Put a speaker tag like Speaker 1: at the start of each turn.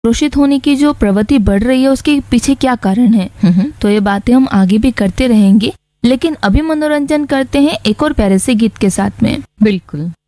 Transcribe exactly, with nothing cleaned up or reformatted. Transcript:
Speaker 1: क्रोशित होने की जो प्रवृत्ति बढ़ रही है उसके पीछे क्या कारण है। तो ये बातें हम आगे भी करते रहेंगे, लेकिन अभी मनोरंजन करते हैं एक और प्यारे से गीत के साथ में।
Speaker 2: बिल्कुल।